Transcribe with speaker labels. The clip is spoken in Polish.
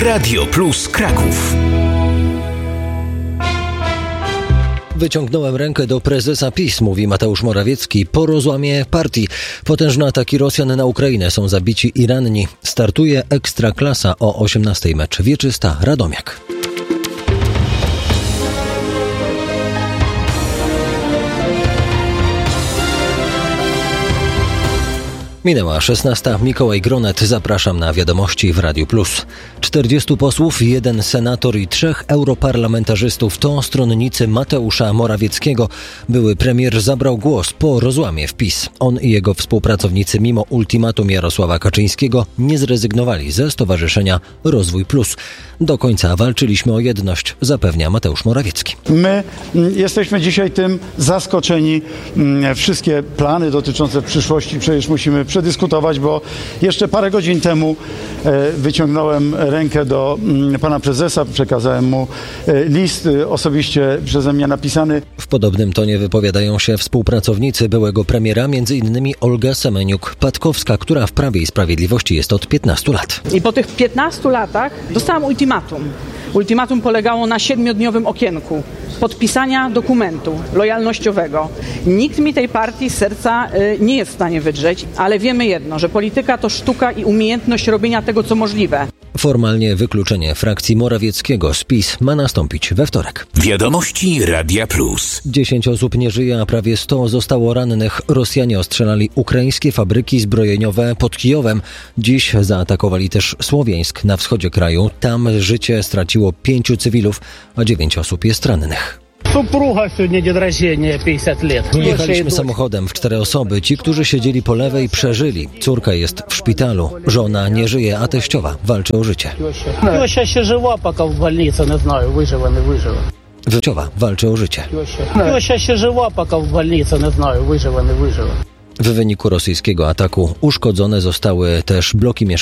Speaker 1: Radio Plus Kraków.
Speaker 2: Wyciągnąłem rękę do prezesa PiS, mówi Mateusz Morawiecki, po rozłamie partii. Potężne ataki Rosjan na Ukrainę, są zabici i ranni. Startuje Ekstraklasa o 18:00 mecz Wieczysta Radomiak. Minęła 16:00. Mikołaj Gronet. Zapraszam na wiadomości w Radiu Plus. 40 posłów, 1 senator i 3 europarlamentarzystów to stronnicy Mateusza Morawieckiego. Były premier zabrał głos po rozłamie w PiS. On i jego współpracownicy mimo ultimatum Jarosława Kaczyńskiego nie zrezygnowali ze Stowarzyszenia Rozwój Plus. Do końca walczyliśmy o jedność, zapewnia Mateusz Morawiecki.
Speaker 3: My jesteśmy dzisiaj tym zaskoczeni. Wszystkie plany dotyczące przyszłości przecież musimy przedyskutować, bo jeszcze parę godzin temu wyciągnąłem rękę do pana prezesa, przekazałem mu list osobiście przeze mnie napisany.
Speaker 2: W podobnym tonie wypowiadają się współpracownicy byłego premiera, m.in. Olga Semeniuk-Patkowska, która w Prawie i Sprawiedliwości jest od 15 lat.
Speaker 4: I po tych 15 latach dostałam ultimatum. Ultimatum polegało na 7-dniowym okienku podpisania dokumentu lojalnościowego. Nikt mi tej partii z serca nie jest w stanie wydrzeć, ale wiemy jedno, że polityka to sztuka i umiejętność robienia tego, co możliwe.
Speaker 2: Formalnie wykluczenie frakcji Morawieckiego z PiS ma nastąpić we wtorek.
Speaker 1: Wiadomości Radia Plus.
Speaker 2: 10 osób nie żyje, a prawie 100 zostało rannych. Rosjanie ostrzelali ukraińskie fabryki zbrojeniowe pod Kijowem. Dziś zaatakowali też Słowiańsk na wschodzie kraju. Tam życie straciło 5 cywilów, a 9 osób jest rannych.
Speaker 5: Супруга сегодня день рождения, 50 лет.
Speaker 2: Jechaliśmy samochodem w 4 osoby. Ci, którzy siedzieli po lewej, przeżyli. Córka jest w szpitalu. Żona nie żyje, a teściowa walczy o życie.
Speaker 5: Теща ще жива, поки в больниці, не знаю, виживе, не виживе.
Speaker 2: Teściowa walczy o życie.
Speaker 5: Теща ще жива, поки в больниці, не знаю, виживе, не виживе.
Speaker 2: W wyniku rosyjskiego ataku uszkodzone zostały też bloki mieszkaniowe.